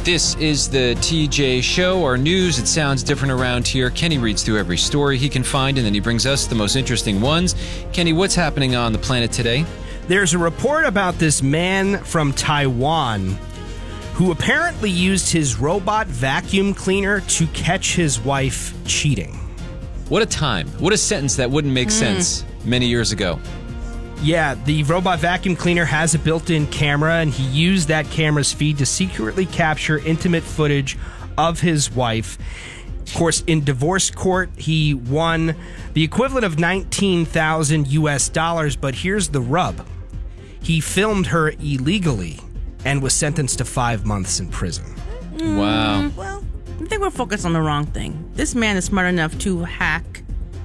This is the TJ Show, our news. It sounds different around here. Kenny reads through every story he can find, and then he brings us the most interesting ones. Kenny, what's happening on the planet today? There's a report about this man from Taiwan who apparently used his robot vacuum cleaner to catch his wife cheating. What a time. What a sentence that wouldn't make sense many years ago. Yeah, the robot vacuum cleaner has a built-in camera, and he used that camera's feed to secretly capture intimate footage of his wife. Of course, in divorce court, he won the equivalent of $19,000 US, but here's the rub. He filmed her illegally and was sentenced to 5 months in prison. Wow. Well, I think we're focused on the wrong thing. This man is smart enough to hack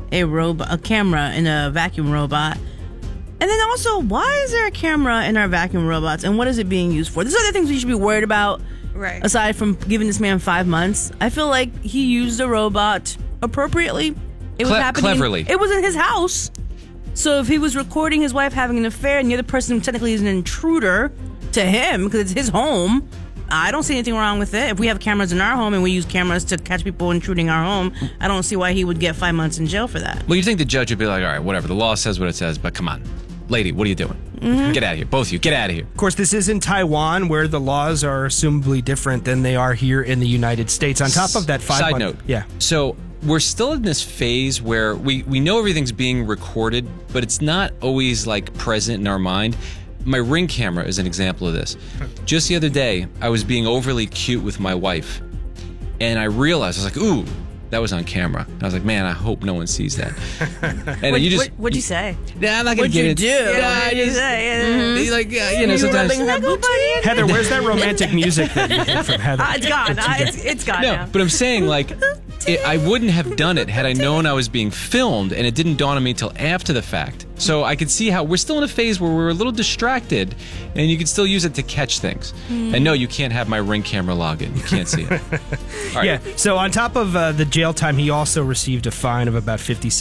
a camera in a vacuum robot. And then also, why is there a camera in our vacuum robots, and what is it being used for? There's other things we should be worried about, right? Aside from giving this man 5 months. I feel like he used a robot appropriately. It was happening. Cleverly. It was in his house. So if he was recording his wife having an affair, and the other person technically is an intruder to him because it's his home, I don't see anything wrong with it. If we have cameras in our home and we use cameras to catch people intruding our home, I don't see why he would get 5 months in jail for that. Well, you think the judge would be like, all right, whatever, the law says what it says, but come on. Lady, what are you doing? Get out of here. Both of you, get out of here. Of course, this is in Taiwan, where the laws are assumably different than they are here in the United States. On top of that, Side note. Yeah. So we're still in this phase where we know everything's being recorded, but it's not always like present in our mind. My Ring camera is an example of this. Just the other day, I was being overly cute with my wife, and I realized, I was like, ooh, that was on camera. I was like, man, I hope no one sees that. And What'd you say? Yeah, I'm not going to get it. What'd you do? Yeah, What'd you say? Like, you know, sometimes. Heather, where's that romantic music that you get from Heather? It's gone. It's gone No, now. but I'm saying, like, I wouldn't have done it had I known I was being filmed, and it didn't dawn on me until after the fact. So I could see how we're still in a phase where we're a little distracted, and you can still use it to catch things. And no, you can't have my Ring camera login. You can't see it. All right. Yeah, so on top of the jail time, he also received a fine of about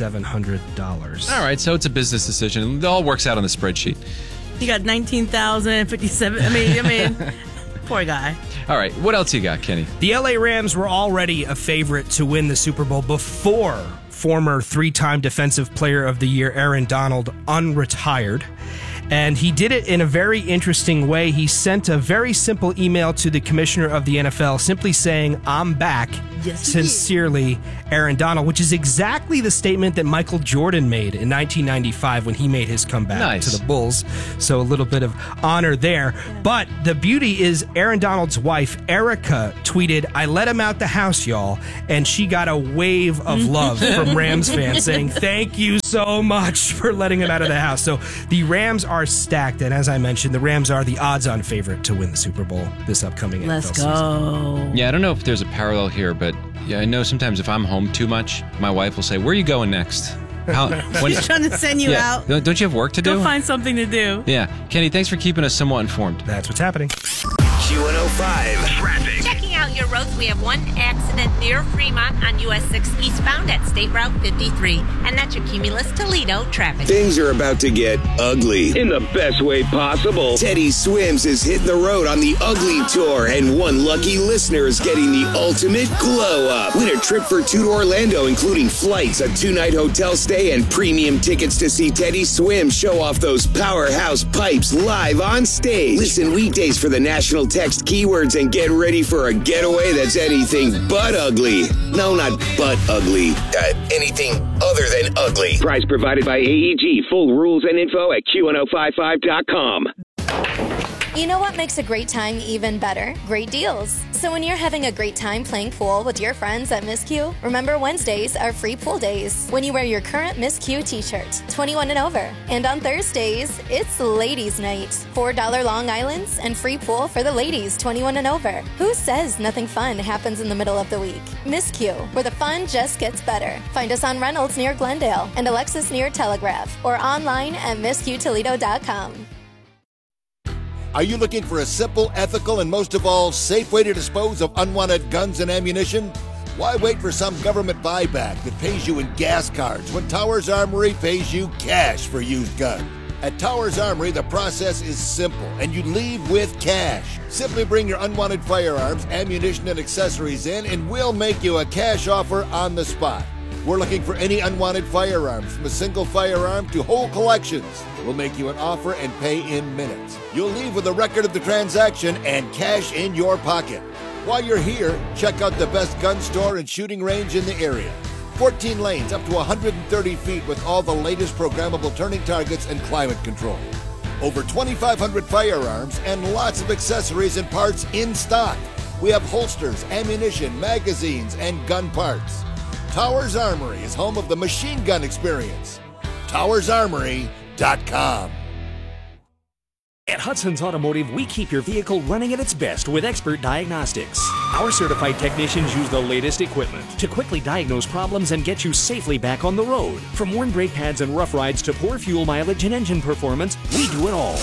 $5,700. All right, so it's a business decision. It all works out on the spreadsheet. You got 19,000, 57. I mean, poor guy. All right, what else you got, Kenny? The LA Rams were already a favorite to win the Super Bowl before former 3-time Defensive Player of the Year Aaron Donald unretired. And he did it in a very interesting way. He sent a very simple email to the commissioner of the NFL simply saying, "I'm back. Yes, Sincerely, Aaron Donald," which is exactly the statement that Michael Jordan made in 1995 when he made his comeback to the Bulls. So a little bit of honor there. But the beauty is Aaron Donald's wife, Erica, tweeted, "I let him out the house, y'all." And she got a wave of love from Rams fans saying, "Thank you so much for letting him out of the house." So the Rams are stacked. And as I mentioned, the Rams are the odds-on favorite to win the Super Bowl this upcoming NFL season. Let's go. Yeah, I don't know if there's a parallel here, but yeah, I know sometimes if I'm home too much, my wife will say, "Where are you going next?" She's trying to send you out. Don't you have work to do? Go find something to do. Yeah. Kenny, thanks for keeping us somewhat informed. That's what's happening. Q105 Traffic. Checking out your roads, we have one accident near Fremont on US 6 eastbound at State Route 53. And that's your Cumulus Toledo traffic. Things are about to get ugly in the best way possible. Teddy Swims is hitting the road on the Ugly Tour, and one lucky listener is getting the ultimate glow up. Win a trip for 2 to Orlando, including flights, a 2-night hotel stay, and premium tickets to see Teddy Swims show off those powerhouse pipes live on stage. Listen weekdays for the national text keywords and get ready for a getaway that's anything but ugly. No, not but ugly. Anything other than ugly. Price provided by AEG. Full rules and info at Q1055.com. You know what makes a great time even better? Great deals. So when you're having a great time playing pool with your friends at Miss Q, remember Wednesdays are free pool days when you wear your current Miss Q t-shirt, 21 and over. And on Thursdays, it's Ladies Night. $4 Long Islands and free pool for the ladies, 21 and over. Who says nothing fun happens in the middle of the week? Miss Q, where the fun just gets better. Find us on Reynolds near Glendale and Alexis near Telegraph, or online at MissQToledo.com. Are you looking for a simple, ethical, and most of all, safe way to dispose of unwanted guns and ammunition? Why wait for some government buyback that pays you in gas cards when Towers Armory pays you cash for used guns? At Towers Armory, the process is simple, and you leave with cash. Simply bring your unwanted firearms, ammunition, and accessories in, and we'll make you a cash offer on the spot. We're looking for any unwanted firearms, from a single firearm to whole collections. We'll make you an offer and pay in minutes. You'll leave with a record of the transaction and cash in your pocket. While you're here, check out the best gun store and shooting range in the area. 14 lanes up to 130 feet with all the latest programmable turning targets and climate control. Over 2,500 firearms and lots of accessories and parts in stock. We have holsters, ammunition, magazines, and gun parts. Towers Armory is home of the machine gun experience. TowersArmory.com. At Hudson's Automotive, we keep your vehicle running at its best with expert diagnostics. Our certified technicians use the latest equipment to quickly diagnose problems and get you safely back on the road. From worn brake pads and rough rides to poor fuel mileage and engine performance, we do it all.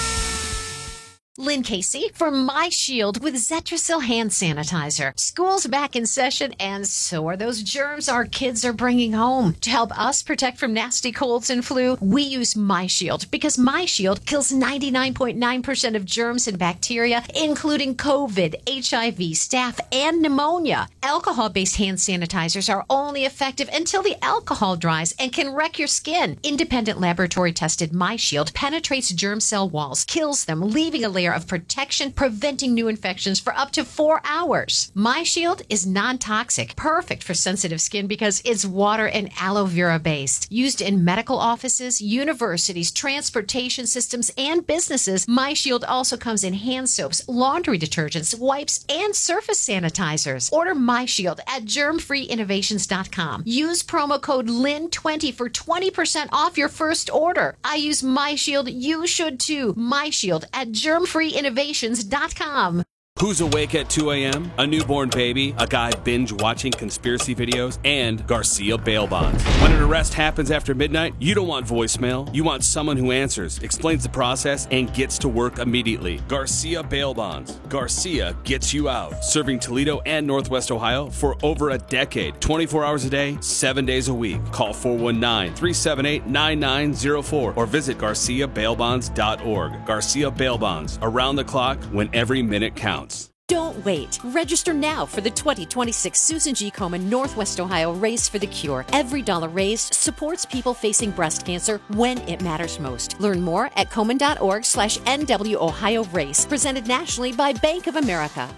Lynn Casey for My Shield with Zetrasil hand sanitizer. School's back in session, and so are those germs our kids are bringing home. To help us protect from nasty colds and flu, we use My Shield because My Shield kills 99.9% of germs and bacteria, including COVID, HIV, staph, and pneumonia. Alcohol-based hand sanitizers are only effective until the alcohol dries and can wreck your skin. Independent laboratory-tested My Shield penetrates germ cell walls, kills them, leaving a layer of protection, preventing new infections for up to 4 hours. My Shield is non-toxic, perfect for sensitive skin because it's water and aloe vera based. Used in medical offices, universities, transportation systems, and businesses, My Shield also comes in hand soaps, laundry detergents, wipes, and surface sanitizers. Order My Shield at germfreeinnovations.com. Use promo code LYN20 for 20% off your first order. I use My Shield. You should too. My Shield at germfreeinnovations.com. Who's awake at 2 a.m.? A newborn baby, a guy binge-watching conspiracy videos, and Garcia bail bonds. When an arrest happens after midnight, you don't want voicemail. You want someone who answers, explains the process, and gets to work immediately. Garcia bail bonds. Garcia gets you out. Serving Toledo and Northwest Ohio for over a decade. 24 hours a day, 7 days a week. Call 419-378-9904 or visit GarciaBailBonds.org. Garcia Bail Bonds. Around the clock when every minute counts. Don't wait. Register now for the 2026 Susan G. Komen Northwest Ohio Race for the Cure. Every dollar raised supports people facing breast cancer when it matters most. Learn more at Komen.org/NW Ohio Race. Presented nationally by Bank of America.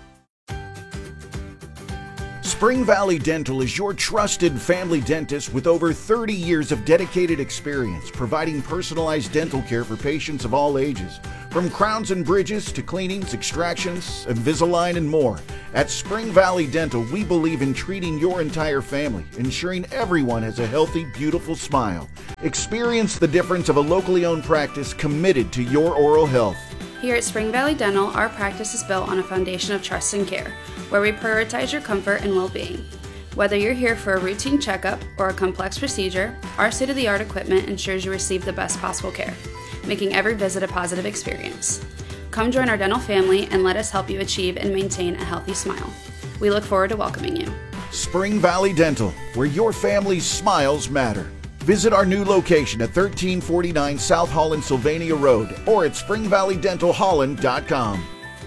Spring Valley Dental is your trusted family dentist with over 30 years of dedicated experience providing personalized dental care for patients of all ages. From crowns and bridges to cleanings, extractions, Invisalign, and more. At Spring Valley Dental, we believe in treating your entire family, ensuring everyone has a healthy, beautiful smile. Experience the difference of a locally owned practice committed to your oral health. Here at Spring Valley Dental, our practice is built on a foundation of trust and care, where we prioritize your comfort and well-being. Whether you're here for a routine checkup or a complex procedure, our state-of-the-art equipment ensures you receive the best possible care, making every visit a positive experience. Come join our dental family and let us help you achieve and maintain a healthy smile. We look forward to welcoming you. Spring Valley Dental, where your family's smiles matter. Visit our new location at 1349 South Holland Sylvania Road or at springvalleydentalholland.com.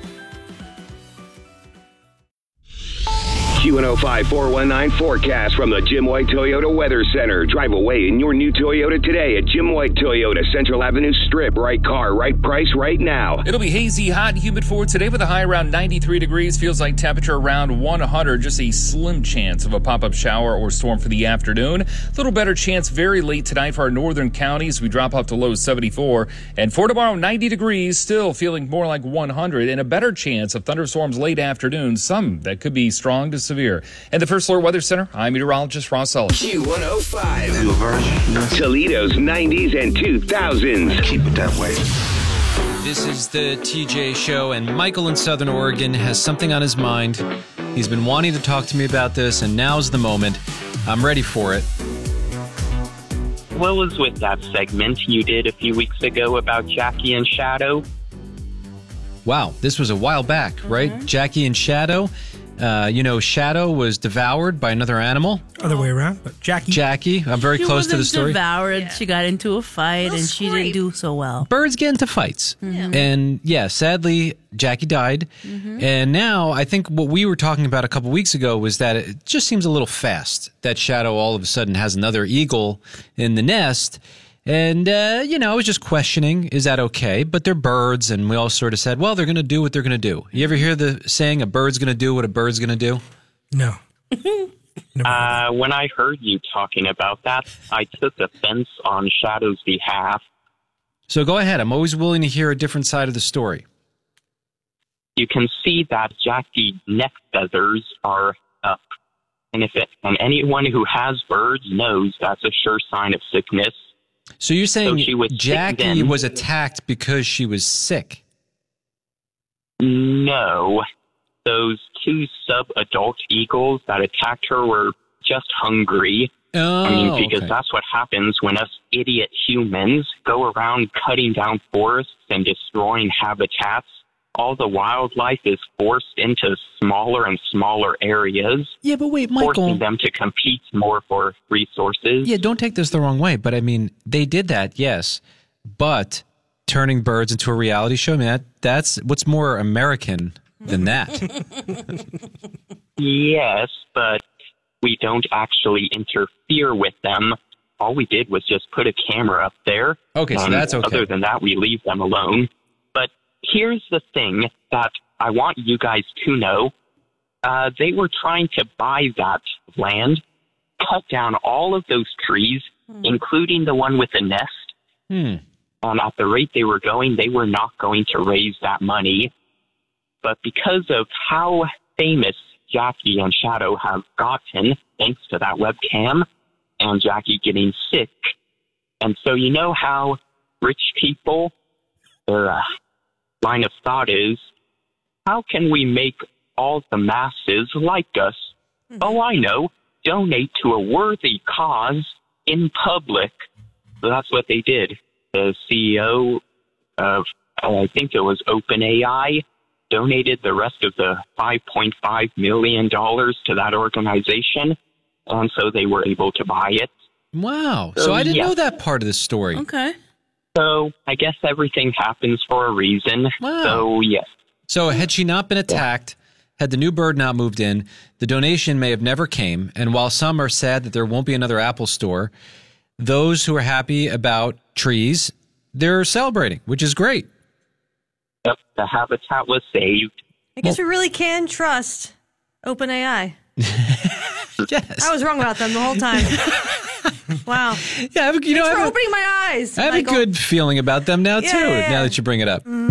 Q105 419 forecast from the Jim White Toyota Weather Center. Drive away in your new Toyota today at Jim White Toyota, Central Avenue Strip. Right car, right price, right now. It'll be hazy, hot, and humid for today with a high around 93 degrees. Feels like temperature around 100. Just a slim chance of a pop-up shower or storm for the afternoon. A little better chance very late tonight for our northern counties. We drop up to low 74. And for tomorrow, 90 degrees, still feeling more like 100. And a better chance of thunderstorms late afternoon. Some that could be strong to severe. And the First Alert Weather Center, I'm meteorologist Ross Sullivan. Q105. Toledo's 90s and 2000s. Keep it that way. This is the TJ Show, and Michael in Southern Oregon has something on his mind. He's been wanting to talk to me about this, and now's the moment. I'm ready for it. What was with that segment you did a few weeks ago about Jackie and Shadow? Wow, this was a while back, right? Jackie and Shadow. Shadow was devoured by another animal. Other way around, but Jackie. I'm very close to the story. Devoured. She got into a fight, and she didn't do so well. Birds get into fights. Mm-hmm. And sadly, Jackie died. Mm-hmm. And now I think what we were talking about a couple weeks ago was that it just seems a little fast that Shadow all of a sudden has another eagle in the nest. And, I was just questioning, is that okay? But they're birds, and we all sort of said, well, they're going to do what they're going to do. You ever hear the saying, a bird's going to do what a bird's going to do? No. When I heard you talking about that, I took offense on Shadow's behalf. So go ahead. I'm always willing to hear a different side of the story. You can see that Jackie's neck feathers are up. And anyone who has birds knows that's a sure sign of sickness. So you're saying so Jackie was attacked because she was sick? No. Those 2 sub-adult eagles that attacked her were just hungry. Because that's what happens when us idiot humans go around cutting down forests and destroying habitats. All the wildlife is forced into smaller and smaller areas. Yeah, but wait, Michael. Forcing them to compete more for resources. Yeah, don't take this the wrong way, but I mean, they did that, yes. But turning birds into a reality show, that's what's more American than that. Yes, but we don't actually interfere with them. All we did was just put a camera up there. Okay, so that's okay. Other than that, we leave them alone. But here's the thing that I want you guys to know. They were trying to buy that land, cut down all of those trees, including the one with the nest. At the rate they were going, they were not going to raise that money. But because of how famous Jackie and Shadow have gotten, thanks to that webcam, and Jackie getting sick, and so you know how rich people, their line of thought is, how can we make all the masses like us? Oh, I know, donate to a worthy cause in public. So that's what they did. The CEO of, I think it was OpenAI, donated the rest of the $5.5 million to that organization, and so they were able to buy it. Wow. So I didn't know that part of the story. Okay. So I guess everything happens for a reason. Wow. So, yes. So had she not been attacked, had the new bird not moved in, the donation may have never came, and while some are sad that there won't be another Apple store, those who are happy about trees, they're celebrating, which is great. Yep, the habitat was saved. I guess we really can trust OpenAI. Yes. I was wrong about them the whole time. Wow. Yeah, Thanks for opening my eyes. I have Michael. a good feeling about them now, too, now that you bring it up.